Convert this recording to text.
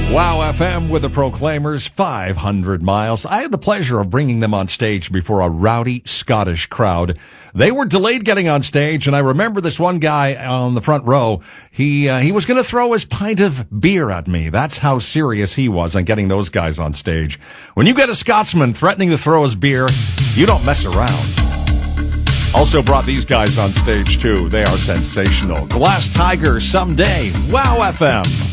Wow FM with the Proclaimers, 500 miles. I had the pleasure of bringing them on stage before a rowdy Scottish crowd. They were delayed getting on stage, and I remember this one guy on the front row. He was going to throw his pint of beer at me. That's how serious he was on getting those guys on stage. When you get a Scotsman threatening to throw his beer, you don't mess around. Also brought these guys on stage, too. They are sensational. Glass Tiger, Someday. Wow FM.